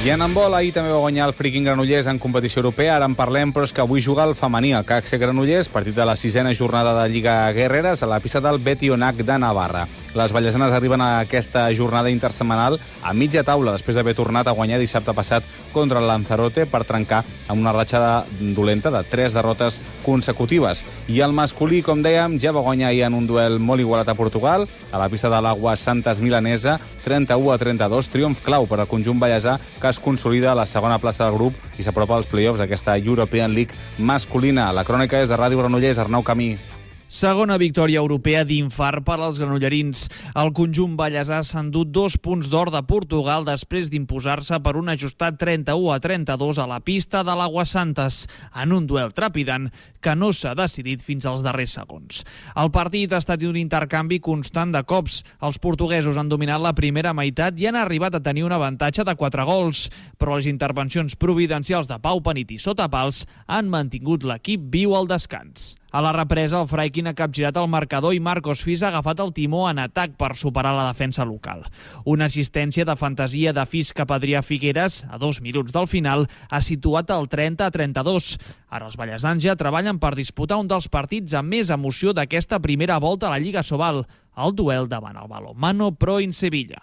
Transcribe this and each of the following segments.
I en handbol, ahir també va guanyar el Freaking Granollers en competició europea. Ara en parlem, però és que avui juga el femení, el CAC Granollers, partit de la 6a jornada de Lliga Guerreres a la pista del Betionac de Navarra. Les vallesanes arriben a aquesta jornada intersetmanal a mitja taula, després d'haver tornat a guanyar dissabte passat contra el Lanzarote per trencar amb una ratxa dolenta de 3 derrotes consecutives. I el masculí, com dèiem, ja va guanyar ahir en un duel molt igualat a Portugal, a la pista de l'Agua Santas Milanesa, 31-32, triomf clau per al conjunt vallesà, que es consolida a la segona plaça del grup i s'apropa als play-offs d'aquesta European League masculina. La crònica és de Ràdio Granollers, Arnau Camí. Segona victòria europea d'infart per als granollerins. El conjunt vallesà s'ha endut 2 punts d'or de Portugal després d'imposar-se per un ajustat 31-32 a la pista de l'Agua Santas, en un duel trepidant que no s'ha decidit fins als darrers segons. El partit ha estat un intercanvi constant de cops. Els portuguesos han dominat la primera meitat i han arribat a tenir un avantatge de 4 gols, però les intervencions providencials de Pau Penit i Sotapals han mantingut l'equip viu al descans. A la represa, el Freikin ha capgirat el marcador i Marcos Fis ha agafat el timó en atac per superar la defensa local. Una assistència de fantasia de Fis cap a Adrià Figueres, a 2 minuts del final, ha situat el 30-32. Ara els vallesans ja treballen per disputar un dels partits amb més emoció d'aquesta primera volta a la Lliga Sobal, el duel davant el Balonmano Pro in Sevilla.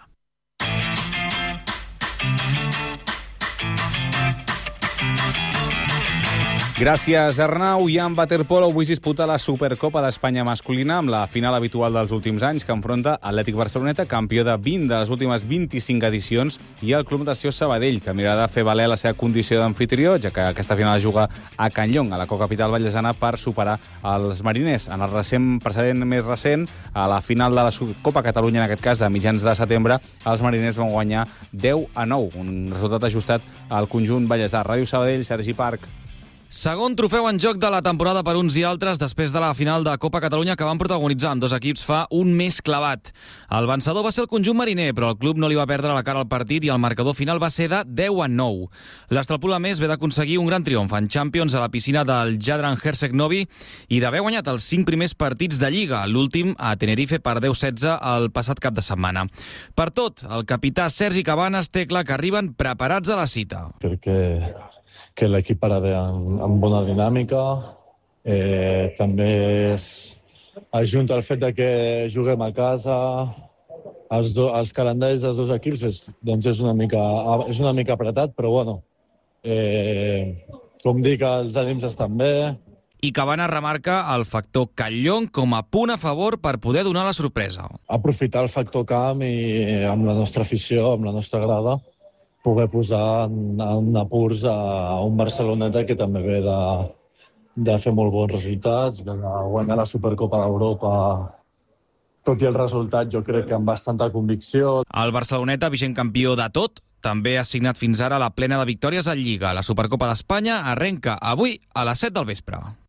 Gràcies, Arnau. I en waterpolo avui es disputa la Supercopa d'Espanya masculina amb la final habitual dels últims anys que enfronta Atlètic Barceloneta, campió de 20 de les últimes 25 edicions, i el Club Natació Sabadell, que mirarà de fer valer la seva condició d'amfitrió, ja que aquesta final es juga a Can Llong, a la cocapital vallesana, per superar els mariners. En el precedent més recent, a la final de la Copa Catalunya, en aquest cas de mitjans de setembre, els mariners van guanyar 10-9, un resultat ajustat al conjunt vallesà. Ràdio Sabadell, Sergi Parc. Segon trofeu en joc de la temporada per uns i altres després de la final de Copa Catalunya que van protagonitzar amb 2 equips fa un mes clavat. El vencedor va ser el conjunt mariner, però el club no li va perdre la cara al partit i el marcador final va ser de 10-9. L'Estrapula més ve d'aconseguir un gran triomf en Champions a la piscina del Jadran Hersek Novi i d'haver guanyat els 5 primers partits de Lliga, l'últim a Tenerife per 10-16 el passat cap de setmana. Per tot, el capità Sergi Cabanes té clar que arriben preparats a la cita. Crec que l'equip ara ve amb bona dinàmica. També ajunta el fet de que juguem a casa. Els calendaris dels 2 equips és una mica apretat, però bueno, com dic, els ànims estan bé. I Cabanes remarca el factor Can Llong com a punt a favor per poder donar la sorpresa. Aprofitar el factor camp i amb la nostra afició, amb la nostra grada, poder posar en apurs a un Barceloneta que també ve de fer molt bons resultats, de guanyar la Supercopa d'Europa, tot i el resultat jo crec que amb bastanta convicció. El Barceloneta, vigent campió de tot, també ha signat fins ara la plena de victòries en Lliga. La Supercopa d'Espanya arrenca avui a les 7 del vespre.